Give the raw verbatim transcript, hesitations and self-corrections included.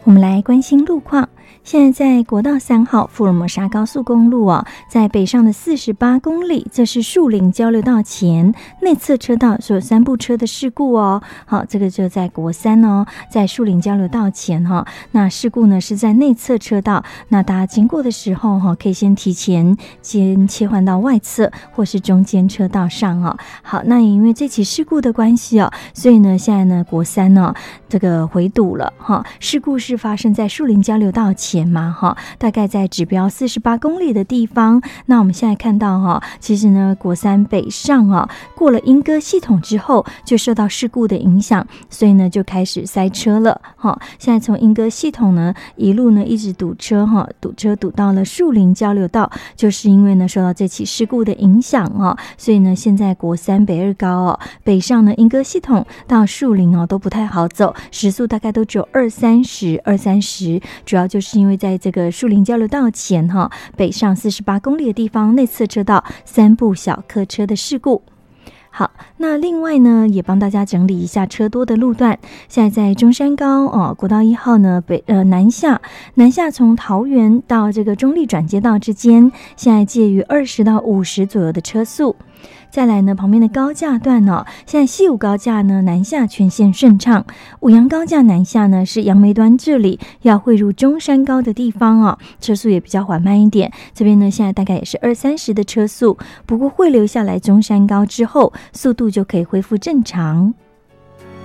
我们来关心路况。现在在国道三号福尔摩沙高速公路哦，在北上的四十八公里，这是树林交流道前内侧车道所有三部车的事故哦。好，这个就在国三哦，在树林交流道前哈、哦。那事故呢是在内侧车道，那大家经过的时候哈、哦，可以先提前先切换到外侧或是中间车道上哦。好，那也因为这起事故的关系哦，所以呢，现在呢国三呢、哦、这个回堵了哈、哦。事故是发生在树林交流道前嘛哈，大概在指标四十八公里的地方。那我们现在看到哈，其实呢国三北上啊，过了莺歌系统之后，就受到事故的影响，所以呢就开始塞车了哈。现在从莺歌系统呢一路呢一直堵车哈，堵车堵到了树林交流道，就是因为呢受到这起事故的影响啊，所以呢现在国三北二高哦，北上呢莺歌系统到树林哦都不太好走，时速大概都只有二三十二三十，主要就是因为在这个树林交流道前哈，北上四十八公里的地方内侧车道三部小客车的事故。好，那另外呢，也帮大家整理一下车多的路段。现在在中山高哦，国道一号呢北呃南下，南下从桃园到这个中立转接道之间，现在介于二十到五十左右的车速。再来呢，旁边的高架段哦，现在西武高架呢南下全线顺畅，五杨高架南下呢是杨梅端这里要汇入中山高的地方哦，车速也比较缓慢一点。这边呢现在大概也是二三十的车速，不过汇流下来中山高之后，速度就可以恢复正常。